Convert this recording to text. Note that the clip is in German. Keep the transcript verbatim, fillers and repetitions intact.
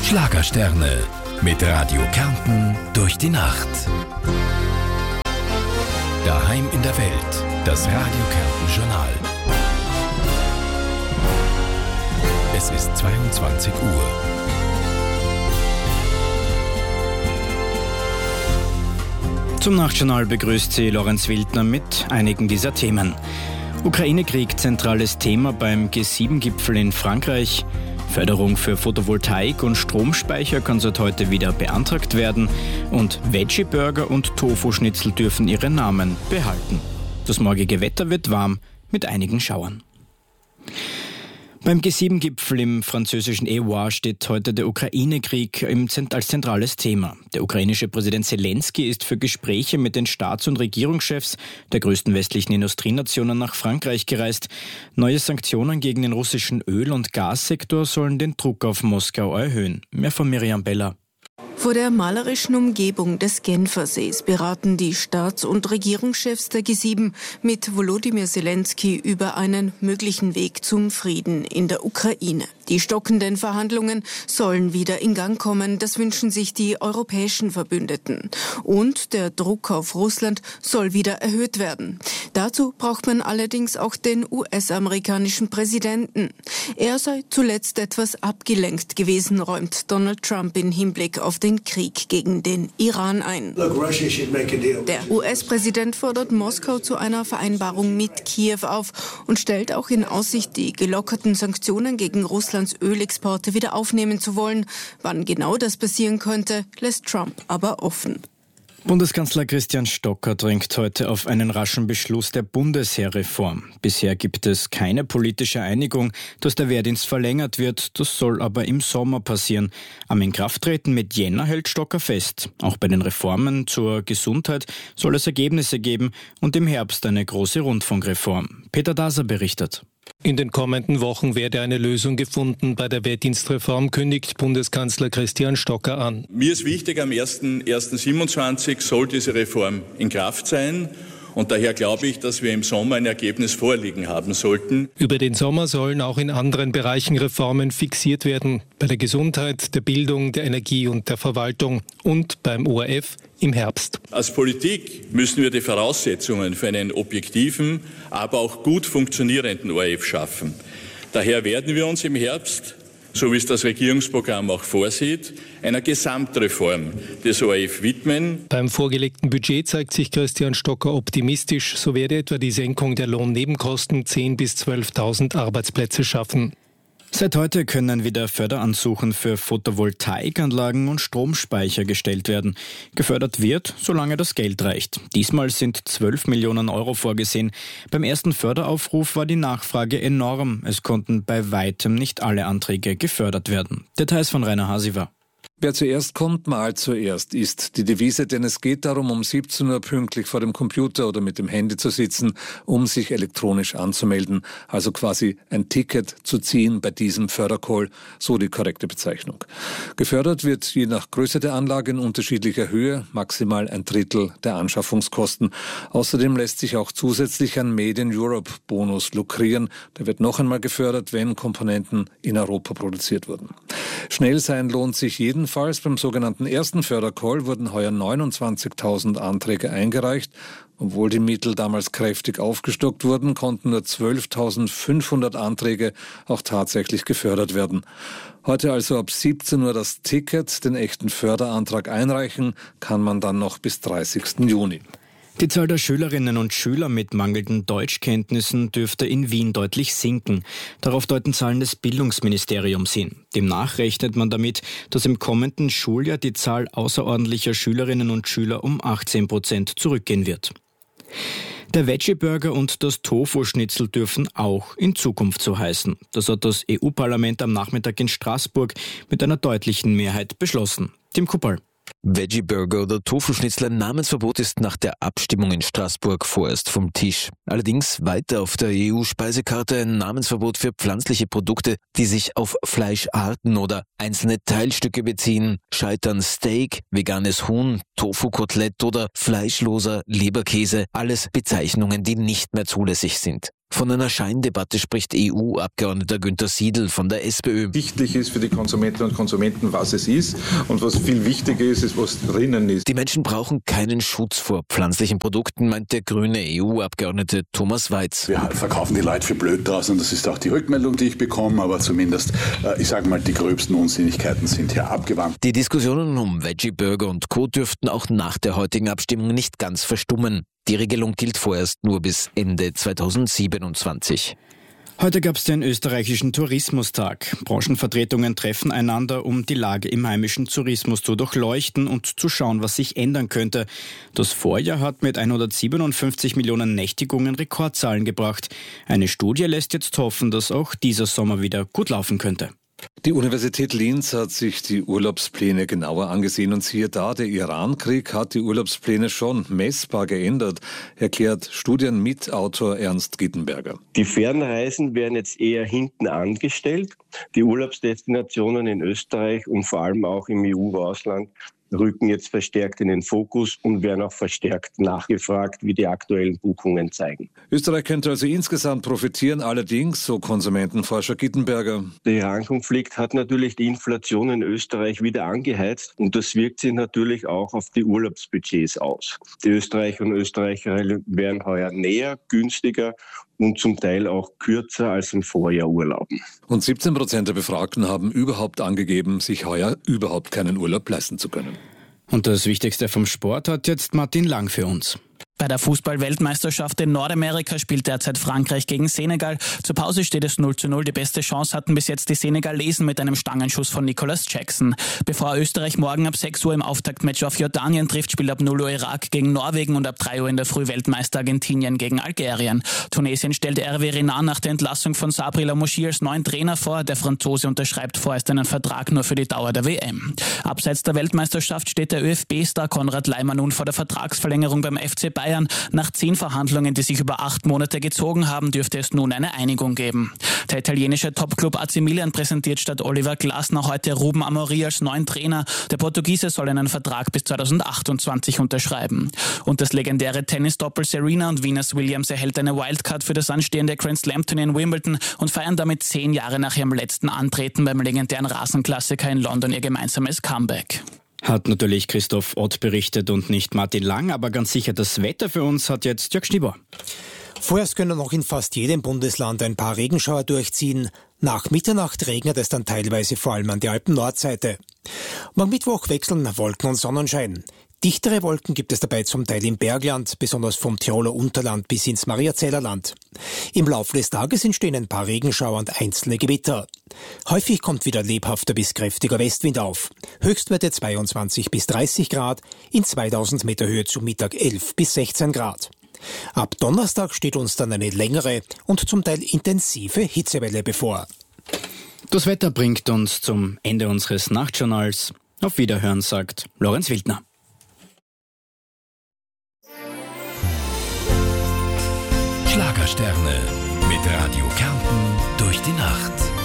Schlagersterne mit Radio Kärnten durch die Nacht. Daheim in der Welt, das Radio Kärnten Journal. Es ist zweiundzwanzig Uhr. Zum Nachtjournal begrüßt Sie Lorenz Wildner mit einigen dieser Themen. Ukraine-Krieg, zentrales Thema beim G sieben Gipfel in Frankreich. Förderung für Photovoltaik und Stromspeicher kann seit heute wieder beantragt werden. Und Veggie-Burger und Tofu-Schnitzel dürfen ihre Namen behalten. Das morgige Wetter wird warm mit einigen Schauern. Beim G sieben Gipfel im französischen Évreux steht heute der Ukraine-Krieg als zentrales Thema. Der ukrainische Präsident Zelensky ist für Gespräche mit den Staats- und Regierungschefs der größten westlichen Industrienationen nach Frankreich gereist. Neue Sanktionen gegen den russischen Öl- und Gassektor sollen den Druck auf Moskau erhöhen. Mehr von Miriam Beller. Vor der malerischen Umgebung des Genfersees beraten die Staats- und Regierungschefs der G sieben mit Volodymyr Zelensky über einen möglichen Weg zum Frieden in der Ukraine. Die stockenden Verhandlungen sollen wieder in Gang kommen, das wünschen sich die europäischen Verbündeten. Und der Druck auf Russland soll wieder erhöht werden. Dazu braucht man allerdings auch den U S-amerikanischen Präsidenten. Er sei zuletzt etwas abgelenkt gewesen, räumt Donald Trump in Hinblick auf den Krieg gegen den Iran ein. Der U S-Präsident fordert Moskau zu einer Vereinbarung mit Kiew auf und stellt auch in Aussicht, die gelockerten Sanktionen gegen Russlands Ölexporte wieder aufnehmen zu wollen. Wann genau das passieren könnte, lässt Trump aber offen. Bundeskanzler Christian Stocker drängt heute auf einen raschen Beschluss der Bundesheerreform. Bisher gibt es keine politische Einigung, dass der Wehrdienst verlängert wird. Das soll aber im Sommer passieren. Am Inkrafttreten mit Jänner hält Stocker fest. Auch bei den Reformen zur Gesundheit soll es Ergebnisse geben und im Herbst eine große Rundfunkreform. Peter Daser berichtet. In den kommenden Wochen werde eine Lösung gefunden. Bei der Wehrdienstreform kündigt Bundeskanzler Christian Stocker an. Mir ist wichtig, am ersten ersten siebenundzwanzig soll diese Reform in Kraft sein. Und daher glaube ich, dass wir im Sommer ein Ergebnis vorliegen haben sollten. Über den Sommer sollen auch in anderen Bereichen Reformen fixiert werden. Bei der Gesundheit, der Bildung, der Energie und der Verwaltung und beim O R F im Herbst. Als Politik müssen wir die Voraussetzungen für einen objektiven, aber auch gut funktionierenden O R F schaffen. Daher werden wir uns im Herbst, so wie es das Regierungsprogramm auch vorsieht, einer Gesamtreform des O R F widmen. Beim vorgelegten Budget zeigt sich Christian Stocker optimistisch. So werde etwa die Senkung der Lohnnebenkosten zehntausend bis zwölftausend Arbeitsplätze schaffen. Seit heute können wieder Förderansuchen für Photovoltaikanlagen und Stromspeicher gestellt werden. Gefördert wird, solange das Geld reicht. Diesmal sind zwölf Millionen Euro vorgesehen. Beim ersten Förderaufruf war die Nachfrage enorm. Es konnten bei weitem nicht alle Anträge gefördert werden. Details von Rainer Hasiver. Wer zuerst kommt, malt zuerst, ist die Devise, denn es geht darum, um siebzehn Uhr pünktlich vor dem Computer oder mit dem Handy zu sitzen, um sich elektronisch anzumelden, also quasi ein Ticket zu ziehen bei diesem Fördercall, so die korrekte Bezeichnung. Gefördert wird je nach Größe der Anlage in unterschiedlicher Höhe, maximal ein Drittel der Anschaffungskosten. Außerdem lässt sich auch zusätzlich ein Made in Europe Bonus lukrieren. Der wird noch einmal gefördert, wenn Komponenten in Europa produziert wurden. Schnell sein lohnt sich jeden Jedenfalls beim sogenannten ersten Fördercall wurden heuer neunundzwanzigtausend Anträge eingereicht. Obwohl die Mittel damals kräftig aufgestockt wurden, konnten nur zwölftausendfünfhundert Anträge auch tatsächlich gefördert werden. Heute also ab siebzehn Uhr das Ticket, den echten Förderantrag einreichen, kann man dann noch bis dreißigsten Juni. Die Zahl der Schülerinnen und Schüler mit mangelnden Deutschkenntnissen dürfte in Wien deutlich sinken. Darauf deuten Zahlen des Bildungsministeriums hin. Demnach rechnet man damit, dass im kommenden Schuljahr die Zahl außerordentlicher Schülerinnen und Schüler um achtzehn Prozent zurückgehen wird. Der Veggie-Burger und das Tofu-Schnitzel dürfen auch in Zukunft so heißen. Das hat das E U-Parlament am Nachmittag in Straßburg mit einer deutlichen Mehrheit beschlossen. Tim Kuppel. Veggie-Burger oder Tofu-Schnitzel, Namensverbot ist nach der Abstimmung in Straßburg vorerst vom Tisch. Allerdings weiter auf der E U-Speisekarte ein Namensverbot für pflanzliche Produkte, die sich auf Fleischarten oder einzelne Teilstücke beziehen. Scheitern Steak, veganes Huhn, Tofu-Kotelett oder fleischloser Leberkäse, alles Bezeichnungen, die nicht mehr zulässig sind. Von einer Scheindebatte spricht E U-Abgeordneter Günther Siedl von der SPÖ. Wichtig ist für die Konsumentinnen und Konsumenten, was es ist, und was viel wichtiger ist, ist, was drinnen ist. Die Menschen brauchen keinen Schutz vor pflanzlichen Produkten, meint der grüne E U-Abgeordnete Thomas Weiz. Wir verkaufen die Leute für blöd draußen, das ist auch die Rückmeldung, die ich bekomme, aber zumindest, ich sage mal, die gröbsten Unsinnigkeiten sind hier abgewandt. Die Diskussionen um Veggie-Burger und Co. dürften auch nach der heutigen Abstimmung nicht ganz verstummen. Die Regelung gilt vorerst nur bis Ende zweitausendsiebenundzwanzig. Heute gab es den österreichischen Tourismustag. Branchenvertretungen treffen einander, um die Lage im heimischen Tourismus zu durchleuchten und zu schauen, was sich ändern könnte. Das Vorjahr hat mit hundertsiebenundfünfzig Millionen Nächtigungen Rekordzahlen gebracht. Eine Studie lässt jetzt hoffen, dass auch dieser Sommer wieder gut laufen könnte. Die Universität Linz hat sich die Urlaubspläne genauer angesehen und siehe da, der Iran-Krieg hat die Urlaubspläne schon messbar geändert, erklärt Studienmitautor Ernst Gittenberger. Die Fernreisen werden jetzt eher hinten angestellt. Die Urlaubsdestinationen in Österreich und vor allem auch im E U-Ausland rücken jetzt verstärkt in den Fokus und werden auch verstärkt nachgefragt, wie die aktuellen Buchungen zeigen. Österreich könnte also insgesamt profitieren, allerdings, so Konsumentenforscher Gittenberger. Der Iran-Konflikt hat natürlich die Inflation in Österreich wieder angeheizt und das wirkt sich natürlich auch auf die Urlaubsbudgets aus. Die Österreicher und Österreicherinnen werden heuer näher, günstiger und zum Teil auch kürzer als im Vorjahr urlauben. Und siebzehn Prozent der Befragten haben überhaupt angegeben, sich heuer überhaupt keinen Urlaub leisten zu können. Und das Wichtigste vom Sport hat jetzt Martin Lang für uns. Bei der Fußball-Weltmeisterschaft in Nordamerika spielt derzeit Frankreich gegen Senegal. Zur Pause steht es null zu null. Die beste Chance hatten bis jetzt die Senegalesen mit einem Stangenschuss von Nicolas Jackson. Bevor Österreich morgen ab sechs Uhr im Auftaktmatch auf Jordanien trifft, spielt ab null Uhr Irak gegen Norwegen und ab drei Uhr in der Früh Weltmeister Argentinien gegen Algerien. Tunesien stellt Hervé Renard nach der Entlassung von Sabri Lamouchi als neuen Trainer vor. Der Franzose unterschreibt vorerst einen Vertrag nur für die Dauer der W M. Abseits der Weltmeisterschaft steht der ÖFB-Star Konrad Laimer nun vor der Vertragsverlängerung beim F C Bayern. Nach zehn Verhandlungen, die sich über acht Monate gezogen haben, dürfte es nun eine Einigung geben. Der italienische Topclub A C Milan präsentiert statt Oliver Glasner heute Ruben Amorim als neuen Trainer. Der Portugiese soll einen Vertrag bis zweitausendachtundzwanzig unterschreiben. Und das legendäre Tennisdoppel Serena und Venus Williams erhält eine Wildcard für das anstehende Grand Slam Turnier in Wimbledon und feiern damit zehn Jahre nach ihrem letzten Antreten beim legendären Rasenklassiker in London ihr gemeinsames Comeback. Hat natürlich Christoph Ott berichtet und nicht Martin Lang, aber ganz sicher das Wetter für uns hat jetzt Jörg Schnieber. Vorerst können noch in fast jedem Bundesland ein paar Regenschauer durchziehen. Nach Mitternacht regnet es dann teilweise vor allem an der Alpen-Nordseite. Am Mittwoch wechseln Wolken und Sonnenschein. Dichtere Wolken gibt es dabei zum Teil im Bergland, besonders vom Tiroler Unterland bis ins Mariazellerland. Im Laufe des Tages entstehen ein paar Regenschauer und einzelne Gewitter. Häufig kommt wieder lebhafter bis kräftiger Westwind auf. Höchstwerte zweiundzwanzig bis dreißig Grad, in zweitausend Meter Höhe zu Mittag elf bis sechzehn Grad. Ab Donnerstag steht uns dann eine längere und zum Teil intensive Hitzewelle bevor. Das Wetter bringt uns zum Ende unseres Nachtjournals. Auf Wiederhören, sagt Lorenz Wildner. Schlagersterne mit Radio Kärnten durch die Nacht.